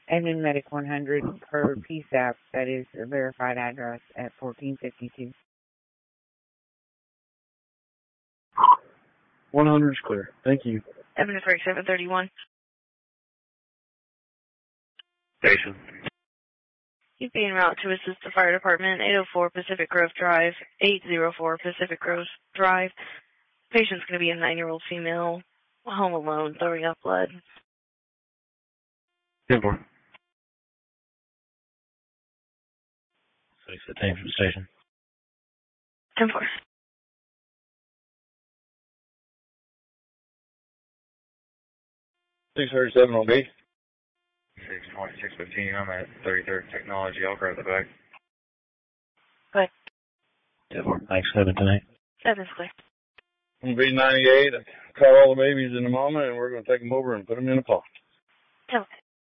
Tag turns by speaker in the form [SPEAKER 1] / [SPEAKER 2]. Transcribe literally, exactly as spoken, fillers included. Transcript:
[SPEAKER 1] Edmund Medic one hundred per P S A P. That is a verified address at fourteen fifty-two.
[SPEAKER 2] one hundred is clear. Thank you.
[SPEAKER 3] Edmund Frank seven thirty-one.
[SPEAKER 2] Station.
[SPEAKER 3] He's being routed to assist the fire department, eight oh four Pacific Grove Drive, eight oh four Pacific Grove Drive. Patient's going to be a nine-year-old female, home alone, throwing up blood.
[SPEAKER 2] ten four.
[SPEAKER 4] six fifteen from the station.
[SPEAKER 3] ten four.
[SPEAKER 2] six thirty-seven on B.
[SPEAKER 5] six twenty-six fifteen, I'm at thirty-third Technology, I'll grab the back.
[SPEAKER 3] Go ahead.
[SPEAKER 4] ten four. Thanks, seven tonight.
[SPEAKER 3] seven's clear.
[SPEAKER 2] On B ninety-eight, I caught all the babies in the mama, and we're going to take them over and put them in a pot.